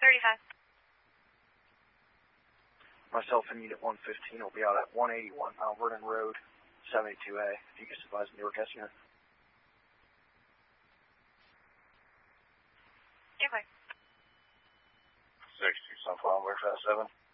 35. Myself and Unit 115 will be out at 181 Mount Vernon Road, 72A. If you could advise New York S unit. Get clear. 62 Sunflower, where fast 7.